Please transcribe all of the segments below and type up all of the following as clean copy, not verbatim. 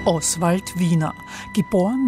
Oswald Wiener, geboren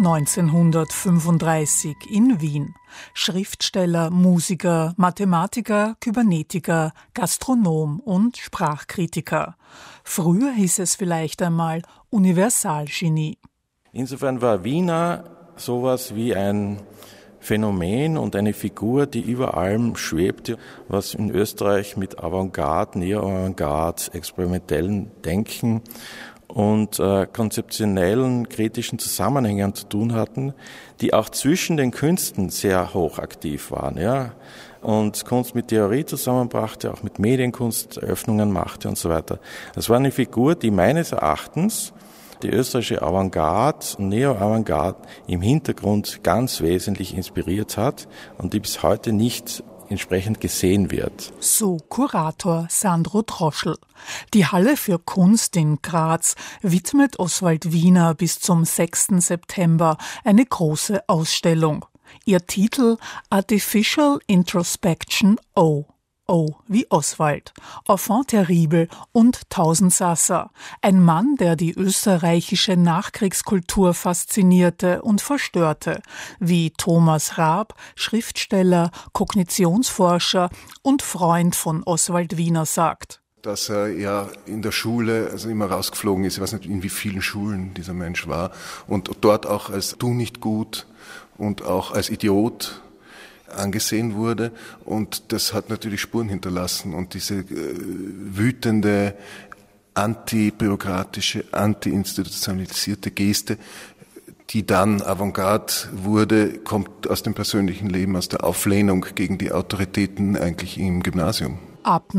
1935 in Wien. Schriftsteller, Musiker, Mathematiker, Kybernetiker, Gastronom und Sprachkritiker. Früher hieß es vielleicht einmal Universalgenie. Insofern war Wiener sowas wie ein Phänomen und eine Figur, die über allem schwebte, was in Österreich mit Avantgarde, Neo-Avantgarde, experimentellen Denken und konzeptionellen, kritischen Zusammenhängen zu tun hatten, die auch zwischen den Künsten sehr hochaktiv waren, ja, und Kunst mit Theorie zusammenbrachte, auch mit Medienkunst Öffnungen machte und so weiter. Das war eine Figur, die meines Erachtens die österreichische Avantgarde, Neo-Avantgarde im Hintergrund ganz wesentlich inspiriert hat und die bis heute nicht entsprechend gesehen wird. So Kurator Sandro Troschl. Die Halle für Kunst in Graz widmet Oswald Wiener bis zum 6. September eine große Ausstellung. Ihr Titel Artificial Introspection O. O wie Oswald, Enfant terrible und Tausendsasser. Ein Mann, der die österreichische Nachkriegskultur faszinierte und verstörte, wie Thomas Raab, Schriftsteller, Kognitionsforscher und Freund von Oswald Wiener sagt. Dass er ja in der Schule immer rausgeflogen ist, ich weiß nicht, in wie vielen Schulen dieser Mensch war, und dort auch als tu nicht gut und auch als Idiot angesehen wurde, und das hat natürlich Spuren hinterlassen, und diese wütende, antibürokratische, anti-institutionalisierte Geste, die dann Avantgarde wurde, kommt aus dem persönlichen Leben, aus der Auflehnung gegen die Autoritäten eigentlich im Gymnasium. Ab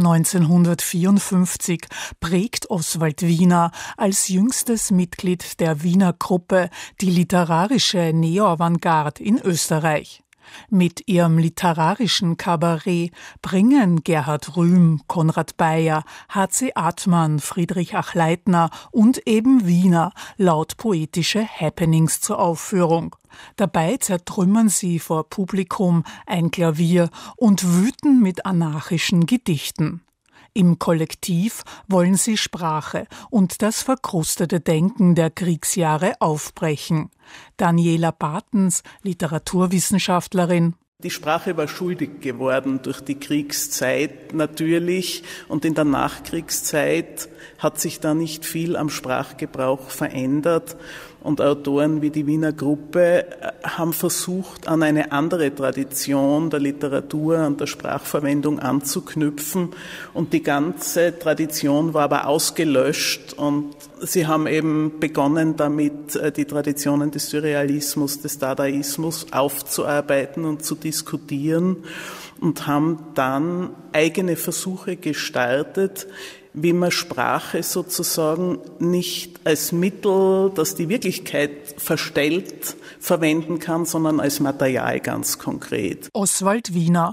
1954 prägt Oswald Wiener als jüngstes Mitglied der Wiener Gruppe die literarische Neo-Avantgarde in Österreich. Mit ihrem literarischen Kabarett bringen Gerhard Rühm, Konrad Beyer, H.C. Artmann, Friedrich Achleitner und eben Wiener laut poetische Happenings zur Aufführung. Dabei zertrümmern sie vor Publikum ein Klavier und wüten mit anarchischen Gedichten. Im Kollektiv wollen sie Sprache und das verkrustete Denken der Kriegsjahre aufbrechen. Daniela Bartens, Literaturwissenschaftlerin. Die Sprache war schuldig geworden durch die Kriegszeit natürlich, und in der Nachkriegszeit hat sich da nicht viel am Sprachgebrauch verändert. Und Autoren wie die Wiener Gruppe haben versucht, an eine andere Tradition der Literatur und der Sprachverwendung anzuknüpfen. Und die ganze Tradition war aber ausgelöscht, und sie haben eben begonnen damit, die Traditionen des Surrealismus, des Dadaismus aufzuarbeiten und zu diskutieren, und haben dann eigene Versuche gestartet, wie man Sprache sozusagen nicht als Mittel, das die Wirklichkeit verstellt, verwenden kann, sondern als Material ganz konkret. Oswald Wiener,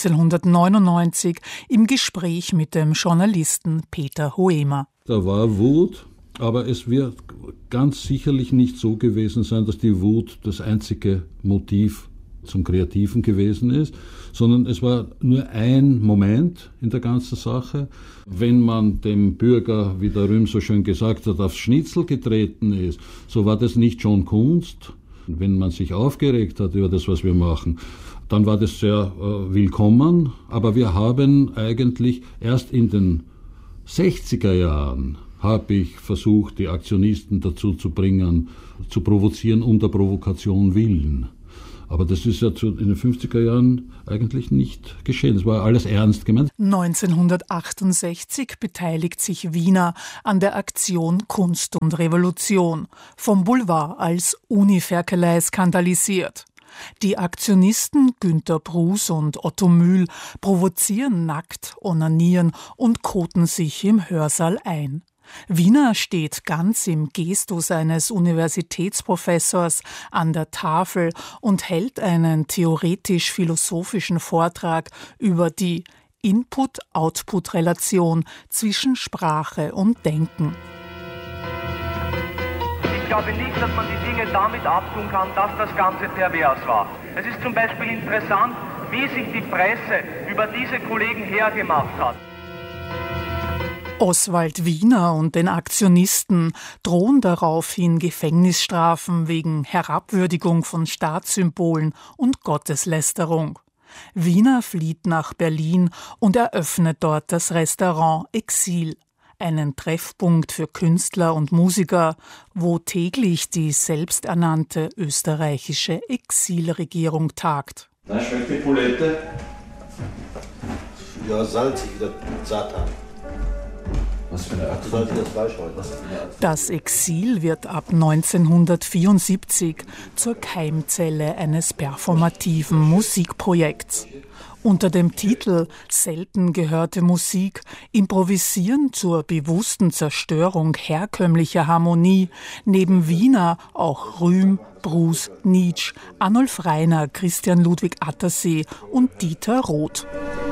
1999, im Gespräch mit dem Journalisten Peter Hoemer. Da war Wut, aber es wird ganz sicherlich nicht so gewesen sein, dass die Wut das einzige Motiv zum Kreativen gewesen ist, sondern es war nur ein Moment in der ganzen Sache. Wenn man dem Bürger, wie der Rühm so schön gesagt hat, aufs Schnitzel getreten ist, so war das nicht schon Kunst. Wenn man sich aufgeregt hat über das, was wir machen, dann war das sehr willkommen. Aber wir haben eigentlich erst in den 60er Jahren habe ich versucht, die Aktionisten dazu zu bringen, zu provozieren um der Provokation willen. Aber das ist ja in den 50er Jahren eigentlich nicht geschehen. Das war alles ernst gemeint. 1968 beteiligt sich Wiener an der Aktion Kunst und Revolution, vom Boulevard als Uniferkelei skandalisiert. Die Aktionisten Günter Brus und Otto Mühl provozieren nackt, onanieren und koten sich im Hörsaal ein. Wiener steht ganz im Gestus eines Universitätsprofessors an der Tafel und hält einen theoretisch-philosophischen Vortrag über die Input-Output-Relation zwischen Sprache und Denken. Ich glaube nicht, dass man die Dinge damit abtun kann, dass das Ganze pervers war. Es ist zum Beispiel interessant, wie sich die Presse über diese Kollegen hergemacht hat. Oswald Wiener und den Aktionisten drohen daraufhin Gefängnisstrafen wegen Herabwürdigung von Staatssymbolen und Gotteslästerung. Wiener flieht nach Berlin und eröffnet dort das Restaurant Exil, einen Treffpunkt für Künstler und Musiker, wo täglich die selbsternannte österreichische Exilregierung tagt. Na, schmeckt die Bulette? Ja, salzig, Satan. Was für eine Art? Salziges Fleisch heute. Das Exil wird ab 1974 zur Keimzelle eines performativen Musikprojekts. Unter dem Titel »Selten gehörte Musik« improvisieren zur bewussten Zerstörung herkömmlicher Harmonie neben Wiener auch Rühm, Bruce, Nietzsche, Arnulf Rainer, Christian Ludwig Attersee und Dieter Roth.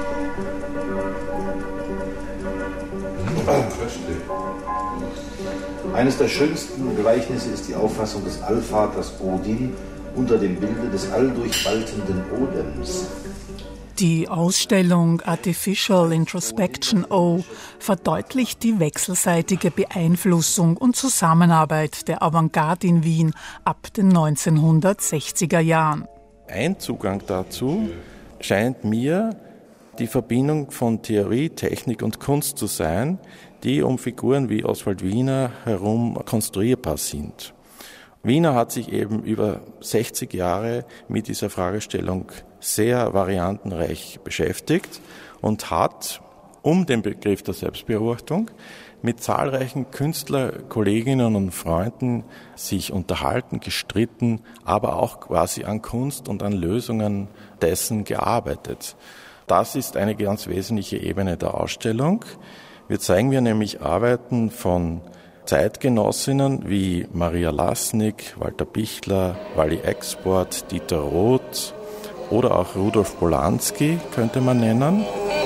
Eines der schönsten Gleichnisse ist die Auffassung des Allvaters Odin unter dem Bilde des alldurchwaltenden Odems. Die Ausstellung Artificial Introspection O verdeutlicht die wechselseitige Beeinflussung und Zusammenarbeit der Avantgarde in Wien ab den 1960er Jahren. Ein Zugang dazu scheint mir die Verbindung von Theorie, Technik und Kunst zu sein, die um Figuren wie Oswald Wiener herum konstruierbar sind. Wiener hat sich eben über 60 Jahre mit dieser Fragestellung sehr variantenreich beschäftigt und hat, um den Begriff der Selbstbeobachtung, mit zahlreichen Künstlerkolleginnen und Freunden sich unterhalten, gestritten, aber auch quasi an Kunst und an Lösungen dessen gearbeitet. Das ist eine ganz wesentliche Ebene der Ausstellung. Wir zeigen nämlich Arbeiten von Zeitgenossinnen wie Maria Lasnik, Walter Pichler, Wally Export, Dieter Roth oder auch Rudolf Polanski könnte man nennen.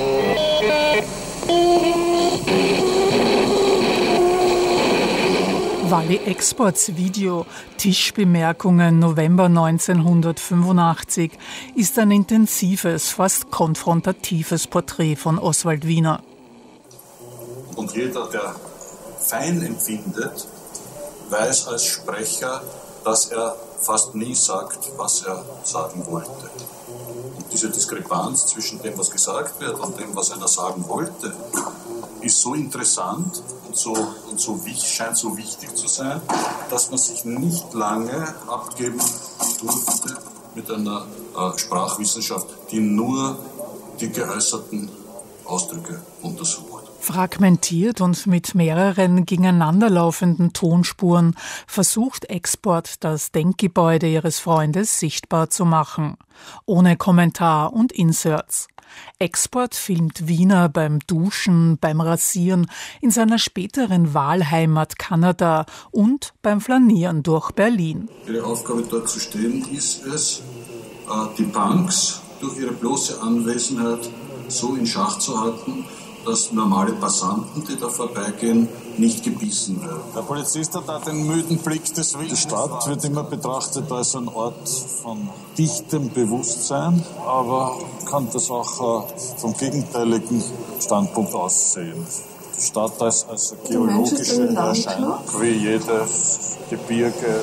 Wally Exports Video Tischbemerkungen November 1985 ist ein intensives, fast konfrontatives Porträt von Oswald Wiener. Und jeder, der fein empfindet, weiß als Sprecher, dass er fast nie sagt, was er sagen wollte. Und diese Diskrepanz zwischen dem, was gesagt wird und dem, was einer sagen wollte, ist so interessant und scheint so wichtig zu sein, dass man sich nicht lange abgeben durfte mit einer Sprachwissenschaft, die nur die geäußerten Ausdrücke untersucht. Fragmentiert und mit mehreren gegeneinanderlaufenden Tonspuren versucht Export, das Denkgebäude ihres Freundes sichtbar zu machen. Ohne Kommentar und Inserts. Export filmt Wiener beim Duschen, beim Rasieren, in seiner späteren Wahlheimat Kanada und beim Flanieren durch Berlin. Ihre Aufgabe dort zu stehen ist es, die Punks durch ihre bloße Anwesenheit so in Schach zu halten, dass normale Passanten, die da vorbeigehen, nicht gebissen werden. Der Polizist hat da den müden Blick des Willens. Die Stadt wird immer betrachtet als ein Ort von dichtem Bewusstsein, aber kann das auch vom gegenteiligen Standpunkt aussehen. Die Stadt als geologische Erscheinung, wie jedes Gebirge.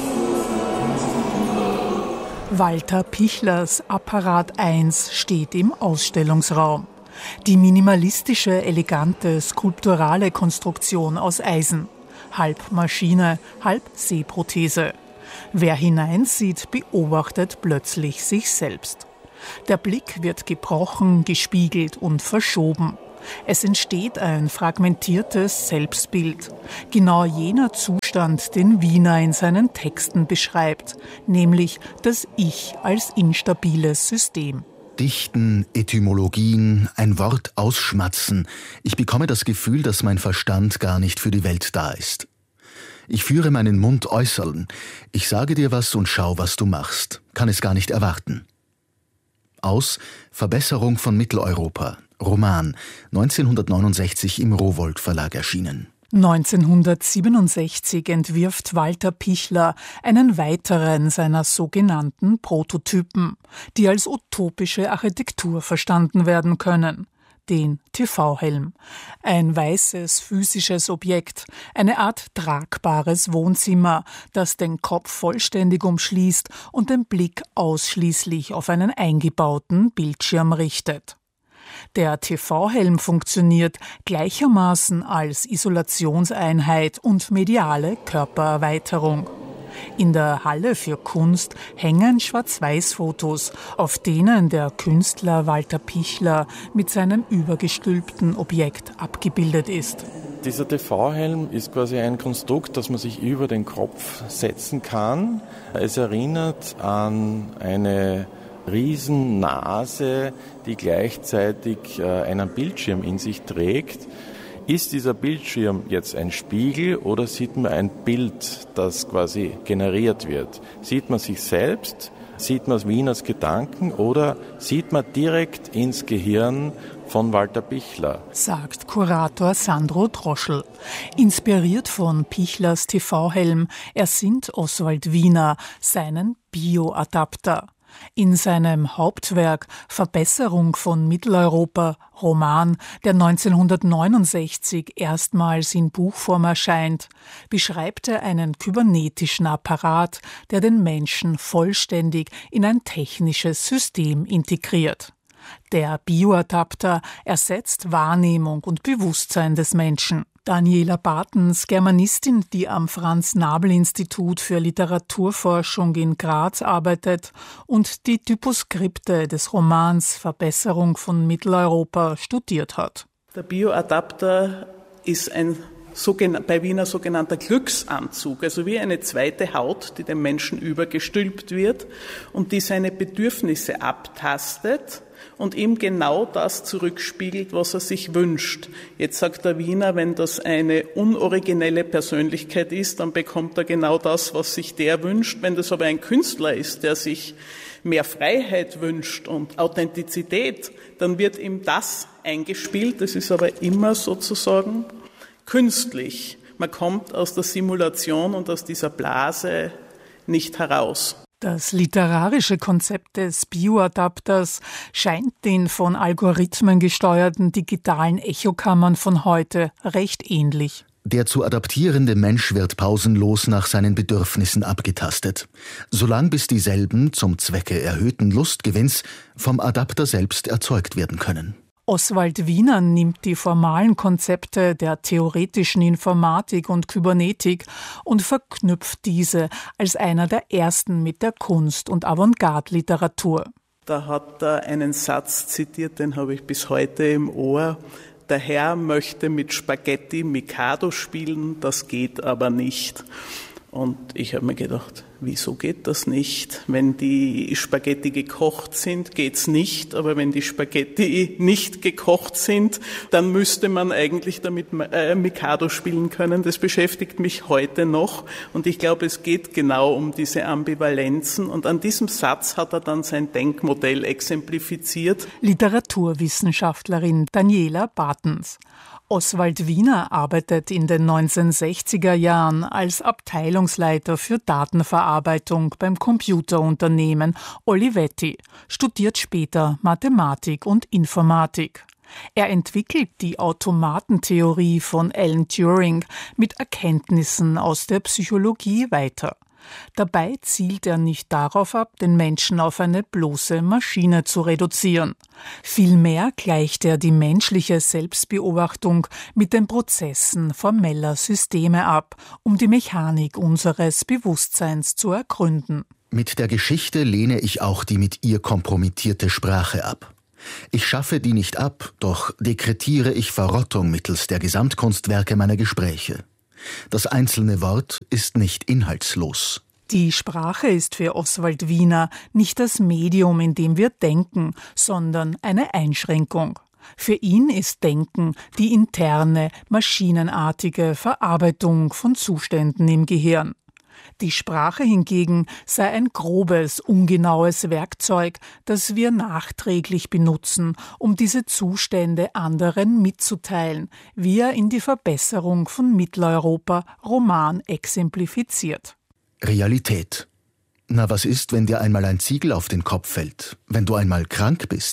Walter Pichlers Apparat 1 steht im Ausstellungsraum. Die minimalistische, elegante, skulpturale Konstruktion aus Eisen. Halb Maschine, halb Sehprothese. Wer hineinsieht, beobachtet plötzlich sich selbst. Der Blick wird gebrochen, gespiegelt und verschoben. Es entsteht ein fragmentiertes Selbstbild. Genau jener Zustand, den Wiener in seinen Texten beschreibt, nämlich das Ich als instabiles System. Dichten, Etymologien, ein Wort ausschmatzen. Ich bekomme das Gefühl, dass mein Verstand gar nicht für die Welt da ist. Ich führe meinen Mund äußern. Ich sage dir was und schau, was du machst. Kann es gar nicht erwarten. Aus Verbesserung von Mitteleuropa. Roman, 1969 im Rowohlt Verlag erschienen. 1967 entwirft Walter Pichler einen weiteren seiner sogenannten Prototypen, die als utopische Architektur verstanden werden können. den TV-Helm. Ein weißes physisches Objekt, eine Art tragbares Wohnzimmer, das den Kopf vollständig umschließt und den Blick ausschließlich auf einen eingebauten Bildschirm richtet. Der TV-Helm funktioniert gleichermaßen als Isolationseinheit und mediale Körpererweiterung. In der Halle für Kunst hängen Schwarz-Weiß-Fotos, auf denen der Künstler Walter Pichler mit seinem übergestülpten Objekt abgebildet ist. Dieser TV-Helm ist quasi ein Konstrukt, das man sich über den Kopf setzen kann. Es erinnert an eine Riesennase, die gleichzeitig einen Bildschirm in sich trägt. Ist dieser Bildschirm jetzt ein Spiegel oder sieht man ein Bild, das quasi generiert wird? Sieht man sich selbst? Sieht man Wieners Gedanken oder sieht man direkt ins Gehirn von Walter Pichler? Sagt Kurator Sandro Droschl. Inspiriert von Pichlers TV-Helm ersinnt Oswald Wiener seinen Bioadapter. In seinem Hauptwerk Verbesserung von Mitteleuropa, Roman, der 1969 erstmals in Buchform erscheint, beschreibt er einen kybernetischen Apparat, der den Menschen vollständig in ein technisches System integriert. Der Bioadapter ersetzt Wahrnehmung und Bewusstsein des Menschen. Daniela Bartens, Germanistin, die am Franz-Nabl-Institut für Literaturforschung in Graz arbeitet und die Typoskripte des Romans Verbesserung von Mitteleuropa studiert hat. Der Bioadapter ist ein bei Wiener sogenannter Glücksanzug, also wie eine zweite Haut, die dem Menschen übergestülpt wird und die seine Bedürfnisse abtastet und ihm genau das zurückspiegelt, was er sich wünscht. Jetzt sagt der Wiener, wenn das eine unoriginelle Persönlichkeit ist, dann bekommt er genau das, was sich der wünscht. Wenn das aber ein Künstler ist, der sich mehr Freiheit wünscht und Authentizität, dann wird ihm das eingespielt. Das ist aber immer sozusagen künstlich. Man kommt aus der Simulation und aus dieser Blase nicht heraus. Das literarische Konzept des Bioadapters scheint den von Algorithmen gesteuerten digitalen Echokammern von heute recht ähnlich. Der zu adaptierende Mensch wird pausenlos nach seinen Bedürfnissen abgetastet, solange bis dieselben zum Zwecke erhöhten Lustgewinns vom Adapter selbst erzeugt werden können. Oswald Wiener nimmt die formalen Konzepte der theoretischen Informatik und Kybernetik und verknüpft diese als einer der ersten mit der Kunst- und Avantgarde-Literatur. Da hat er einen Satz zitiert, den habe ich bis heute im Ohr. Der Herr möchte mit Spaghetti Mikado spielen, das geht aber nicht. Und ich habe mir gedacht, wieso geht das nicht? Wenn die Spaghetti gekocht sind, geht's nicht. Aber wenn die Spaghetti nicht gekocht sind, dann müsste man eigentlich damit Mikado spielen können. Das beschäftigt mich heute noch. Und ich glaube, es geht genau um diese Ambivalenzen. Und an diesem Satz hat er dann sein Denkmodell exemplifiziert. Literaturwissenschaftlerin Daniela Bartens. Oswald Wiener arbeitet in den 1960er Jahren als Abteilungsleiter für Datenverarbeitung beim Computerunternehmen Olivetti, studiert später Mathematik und Informatik. Er entwickelt die Automatentheorie von Alan Turing mit Erkenntnissen aus der Psychologie weiter. Dabei zielt er nicht darauf ab, den Menschen auf eine bloße Maschine zu reduzieren. Vielmehr gleicht er die menschliche Selbstbeobachtung mit den Prozessen formeller Systeme ab, um die Mechanik unseres Bewusstseins zu ergründen. Mit der Geschichte lehne ich auch die mit ihr kompromittierte Sprache ab. Ich schaffe die nicht ab, doch dekretiere ich Verrottung mittels der Gesamtkunstwerke meiner Gespräche. Das einzelne Wort ist nicht inhaltslos. Die Sprache ist für Oswald Wiener nicht das Medium, in dem wir denken, sondern eine Einschränkung. Für ihn ist Denken die interne, maschinenartige Verarbeitung von Zuständen im Gehirn. Die Sprache hingegen sei ein grobes, ungenaues Werkzeug, das wir nachträglich benutzen, um diese Zustände anderen mitzuteilen, wie er in die Verbesserung von Mitteleuropa Roman exemplifiziert. Realität. Na, was ist, wenn dir einmal ein Ziegel auf den Kopf fällt? Wenn du einmal krank bist?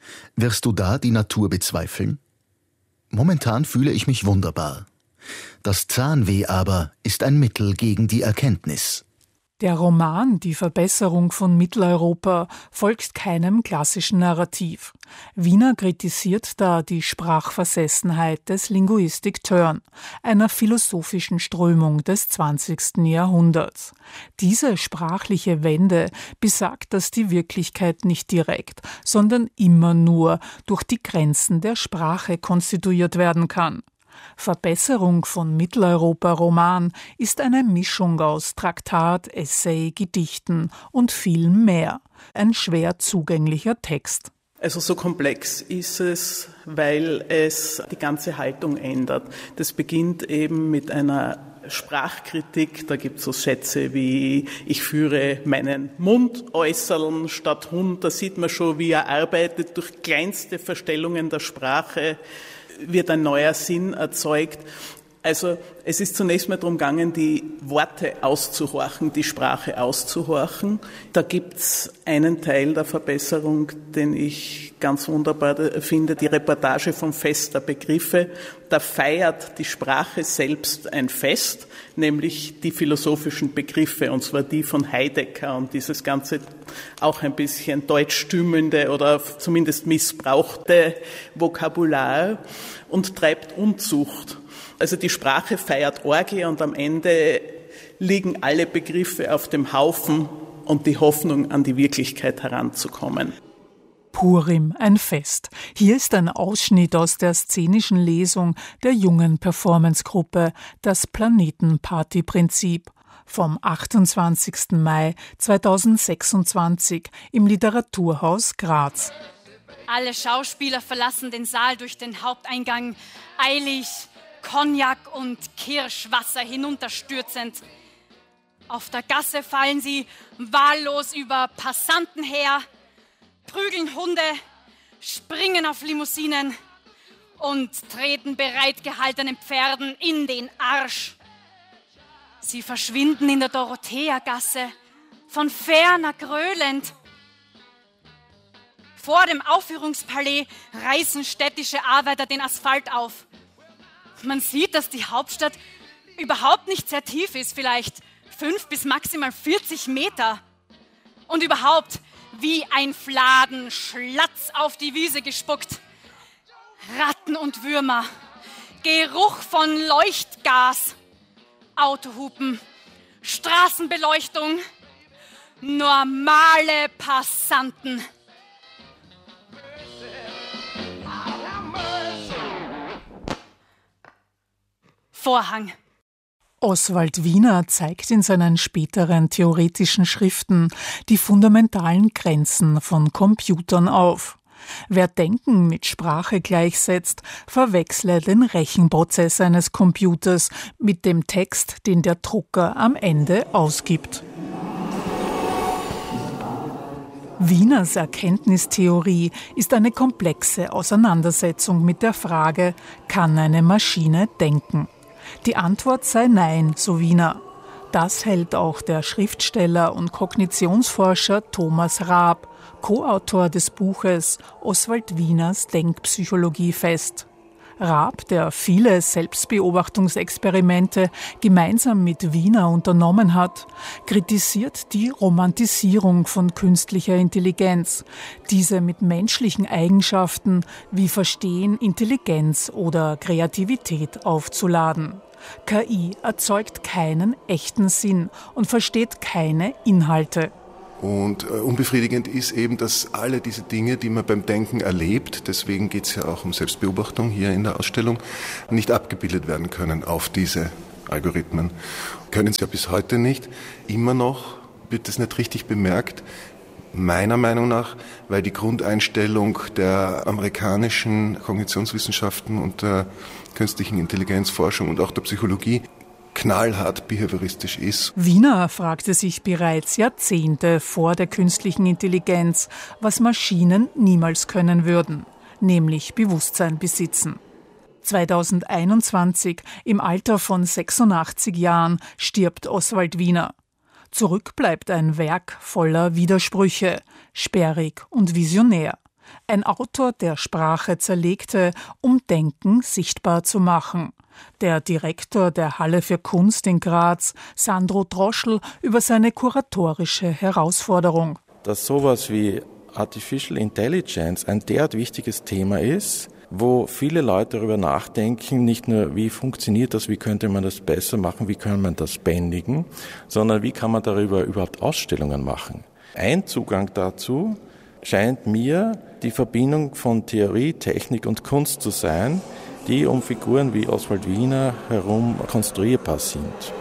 Wirst du da die Natur bezweifeln? Momentan fühle ich mich wunderbar. Das Zahnweh aber ist ein Mittel gegen die Erkenntnis. Der Roman Die Verbesserung von Mitteleuropa folgt keinem klassischen Narrativ. Wiener kritisiert da die Sprachversessenheit des Linguistic Turn, einer philosophischen Strömung des 20. Jahrhunderts. Diese sprachliche Wende besagt, dass die Wirklichkeit nicht direkt, sondern immer nur durch die Grenzen der Sprache konstituiert werden kann. Verbesserung von Mitteleuropa-Roman ist eine Mischung aus Traktat, Essay, Gedichten und viel mehr. Ein schwer zugänglicher Text. Also so komplex ist es, weil es die ganze Haltung ändert. Das beginnt eben mit einer Sprachkritik, da gibt es so Sätze wie ich führe meinen Mund äußern statt Hund. Da sieht man schon, wie er arbeitet durch kleinste Verstellungen der Sprache, wird ein neuer Sinn erzeugt. Also es ist zunächst mal darum gegangen, die Worte auszuhorchen, die Sprache auszuhorchen. Da gibt's einen Teil der Verbesserung, den ich ganz wunderbar finde, die Reportage vom Fest der Begriffe. Da feiert die Sprache selbst ein Fest, nämlich die philosophischen Begriffe, und zwar die von Heidegger und dieses ganze auch ein bisschen deutschstümende oder zumindest missbrauchte Vokabular, und treibt Unzucht. Also die Sprache feiert Orgie und am Ende liegen alle Begriffe auf dem Haufen und die Hoffnung, an die Wirklichkeit heranzukommen. Purim, ein Fest. Hier ist ein Ausschnitt aus der szenischen Lesung der jungen Performancegruppe Das Planetenparty-Prinzip vom 28. Mai 2026 im Literaturhaus Graz. Alle Schauspieler verlassen den Saal durch den Haupteingang eilig, Cognac und Kirschwasser hinunterstürzend. Auf der Gasse fallen sie wahllos über Passanten her, prügeln Hunde, springen auf Limousinen und treten bereitgehaltenen Pferden in den Arsch. Sie verschwinden in der Dorotheagasse, von ferner gröhlend. Vor dem Aufführungspalais reißen städtische Arbeiter den Asphalt auf. Man sieht, dass die Hauptstadt überhaupt nicht sehr tief ist, vielleicht 5 bis maximal 40 Meter. Und überhaupt wie ein Fladen Schlatz auf die Wiese gespuckt. Ratten und Würmer, Geruch von Leuchtgas, Autohupen, Straßenbeleuchtung, normale Passanten. Vorhang. Oswald Wiener zeigt in seinen späteren theoretischen Schriften die fundamentalen Grenzen von Computern auf. Wer Denken mit Sprache gleichsetzt, verwechsle den Rechenprozess eines Computers mit dem Text, den der Drucker am Ende ausgibt. Wieners Erkenntnistheorie ist eine komplexe Auseinandersetzung mit der Frage, kann eine Maschine denken? Die Antwort sei nein, so Wiener. Das hält auch der Schriftsteller und Kognitionsforscher Thomas Raab, Co-Autor des Buches Oswald Wieners Denkpsychologie fest. Raab, der viele Selbstbeobachtungsexperimente gemeinsam mit Wiener unternommen hat, kritisiert die Romantisierung von künstlicher Intelligenz, diese mit menschlichen Eigenschaften wie Verstehen, Intelligenz oder Kreativität aufzuladen. KI erzeugt keinen echten Sinn und versteht keine Inhalte. Und unbefriedigend ist eben, dass alle diese Dinge, die man beim Denken erlebt, deswegen geht es ja auch um Selbstbeobachtung hier in der Ausstellung, nicht abgebildet werden können auf diese Algorithmen. Können sie ja bis heute nicht. Immer noch wird das nicht richtig bemerkt, meiner Meinung nach, weil die Grundeinstellung der amerikanischen Kognitionswissenschaften und der künstlichen Intelligenzforschung und auch der Psychologie knallhart behavioristisch ist. Wiener fragte sich bereits Jahrzehnte vor der künstlichen Intelligenz, was Maschinen niemals können würden, nämlich Bewusstsein besitzen. 2021, im Alter von 86 Jahren, stirbt Oswald Wiener. Zurück bleibt ein Werk voller Widersprüche, sperrig und visionär. Ein Autor, der Sprache zerlegte, um Denken sichtbar zu machen. Der Direktor der Halle für Kunst in Graz, Sandro Droschl, über seine kuratorische Herausforderung. Dass sowas wie Artificial Intelligence ein derart wichtiges Thema ist, wo viele Leute darüber nachdenken, nicht nur wie funktioniert das, wie könnte man das besser machen, wie kann man das bändigen, sondern wie kann man darüber überhaupt Ausstellungen machen. Ein Zugang dazu scheint mir die Verbindung von Theorie, Technik und Kunst zu sein, die um Figuren wie Oswald Wiener herum konstruierbar sind.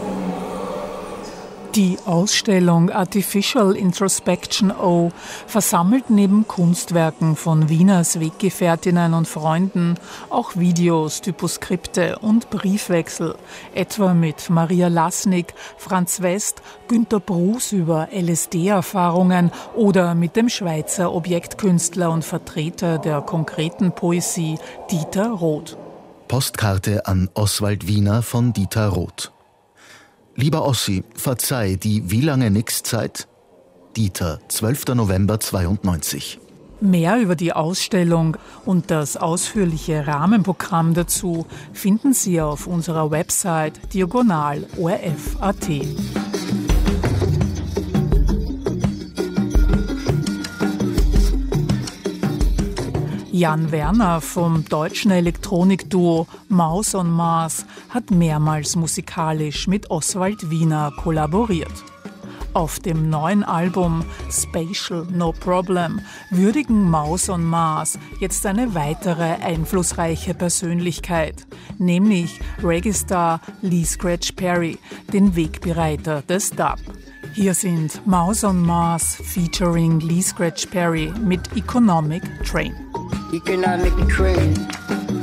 Die Ausstellung Artificial Introspection O versammelt neben Kunstwerken von Wieners Weggefährtinnen und Freunden auch Videos, Typoskripte und Briefwechsel, etwa mit Maria Lasnik, Franz West, Günter Bruß über LSD-Erfahrungen oder mit dem Schweizer Objektkünstler und Vertreter der konkreten Poesie Dieter Roth. Postkarte an Oswald Wiener von Dieter Roth. Lieber Ossi, verzeih, die wie lange nix Zeit? Dieter, 12. November 92. Mehr über die Ausstellung und das ausführliche Rahmenprogramm dazu finden Sie auf unserer Website diagonal.orf.at. Jan Werner vom deutschen Elektronikduo Maus on Mars hat mehrmals musikalisch mit Oswald Wiener kollaboriert. Auf dem neuen Album Spatial No Problem würdigen Maus on Mars jetzt eine weitere einflussreiche Persönlichkeit, nämlich Reggae-Star Lee Scratch Perry, den Wegbereiter des Dub. Hier sind Maus on Mars featuring Lee Scratch Perry mit Economic Train. Economic train.